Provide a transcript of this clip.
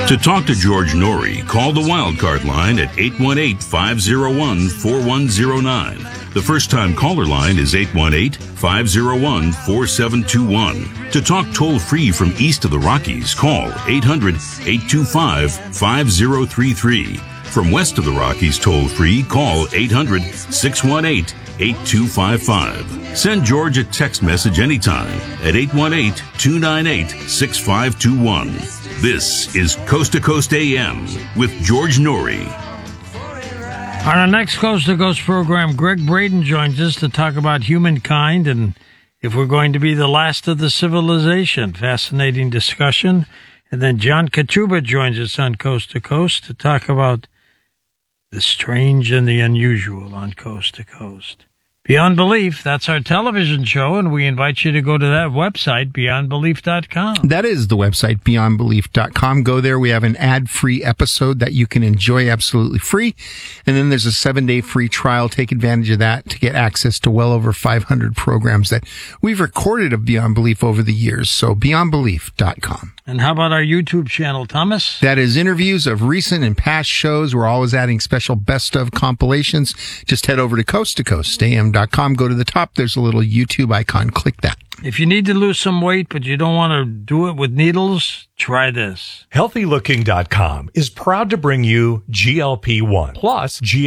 To talk to George Norrie, call the Wildcard line at 818-501-4109. The first-time caller line is 818-501-4721. To talk toll-free from east of the Rockies, call 800-825-5033. From west of the Rockies, toll-free, call 800-618-8255. Send George a text message anytime at 818-298-6521. This is Coast to Coast AM with George Norrie. On our next Coast to Coast program, Greg Braden joins us to talk about humankind and if we're going to be the last of the civilization. Fascinating discussion. And then John Kachuba joins us on Coast to Coast to talk about the strange and the unusual on Coast to Coast. Beyond Belief, that's our television show, and we invite you to go to that website, beyondbelief.com. That is the website, beyondbelief.com. Go there. We have an ad-free episode that you can enjoy absolutely free. And then there's a 7-day free trial. Take advantage of that to get access to well over 500 programs that we've recorded of Beyond Belief over the years. So beyondbelief.com. And how about our YouTube channel, Thomas? That is interviews of recent and past shows. We're always adding special best of compilations. Just head over to coasttocoastam.com. Go to the top. There's a little YouTube icon. Click that. If you need to lose some weight, but you don't want to do it with needles, try this. HealthyLooking.com is proud to bring you GLP-1 plus